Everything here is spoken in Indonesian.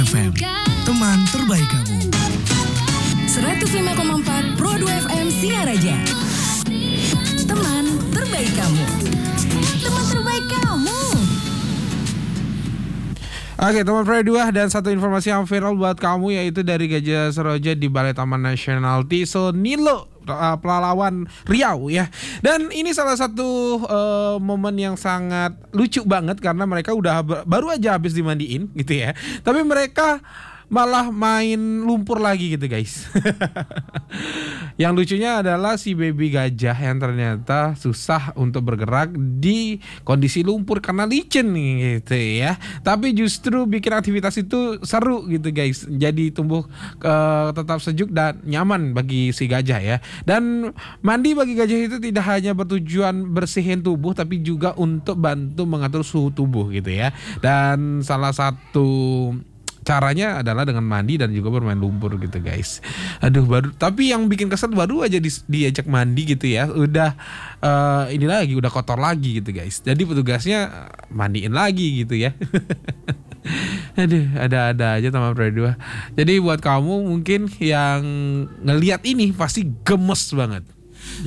FM, teman terbaik kamu. 105,4 Pro 2 FM Singaraja. Teman terbaik kamu. Teman terbaik kamu. Oke, teman Pro 2 dan satu informasi yang viral buat kamu yaitu dari Gajah Seroja di Balai Taman Nasional Tisonilo, Pelalawan Riau ya. Dan ini salah satu momen yang sangat lucu banget karena mereka udah baru aja habis dimandiin gitu ya. Tapi mereka malah main lumpur lagi gitu guys. Yang lucunya adalah si baby gajah yang ternyata susah untuk bergerak di kondisi lumpur karena licin nih gitu ya. Tapi justru bikin aktivitas itu seru gitu guys. Jadi tumbuh tetap sejuk dan nyaman bagi si gajah ya. Dan mandi bagi gajah itu tidak hanya bertujuan bersihin tubuh tapi juga untuk bantu mengatur suhu tubuh gitu ya. Dan salah satu caranya adalah dengan mandi dan juga bermain lumpur gitu guys. Aduh tapi yang bikin kesel baru aja diajak mandi gitu ya. Udah ini lagi udah kotor lagi gitu guys. Jadi petugasnya mandiin lagi gitu ya. Aduh, ada aja teman Pro 2. Jadi buat kamu mungkin yang ngelihat ini pasti gemes banget.